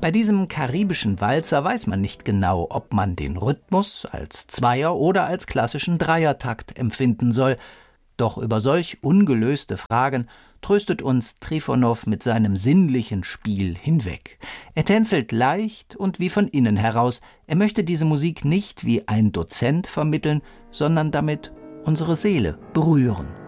Bei diesem karibischen Walzer weiß man nicht genau, ob man den Rhythmus als Zweier- oder als klassischen Dreiertakt empfinden soll. Doch über solch ungelöste Fragen tröstet uns Trifonow mit seinem sinnlichen Spiel hinweg. Er tänzelt leicht und wie von innen heraus. Er möchte diese Musik nicht wie ein Dozent vermitteln, sondern damit unsere Seele berühren.